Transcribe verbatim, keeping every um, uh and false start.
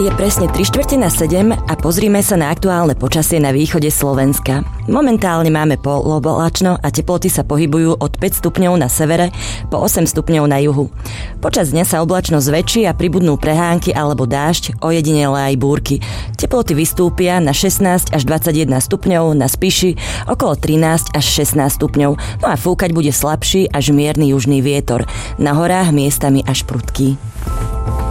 Je presne tri štvrte na sedem a pozrime sa na aktuálne počasie na východe Slovenska. Momentálne máme poloblačno a teploty sa pohybujú od päť stupňov na severe po osem stupňov na juhu. Počas dňa sa oblačnosť zväčší a pribudnú prehánky alebo dážď, ojedinele aj búrky. Teploty vystúpia na šestnásť až dvadsaťjeden stupňov, na Spiši okolo trinásť až šestnásť stupňov. No a fúkať bude slabší až mierny južný vietor. Na horách miestami až prudký.